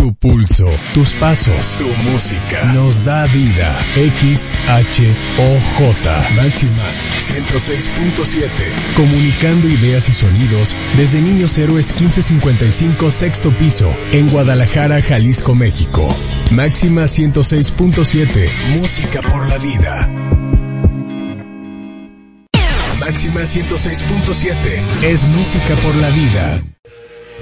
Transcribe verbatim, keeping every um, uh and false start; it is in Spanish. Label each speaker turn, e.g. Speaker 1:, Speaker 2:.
Speaker 1: Tu pulso, tus pasos, tu música nos da vida. X H O J Máxima ciento seis punto siete. Comunicando ideas y sonidos desde Niños Héroes quince cincuenta y cinco, sexto piso, en Guadalajara, Jalisco, México. Máxima ciento seis punto siete. Música por la vida. Máxima ciento seis punto siete. Es música por la vida.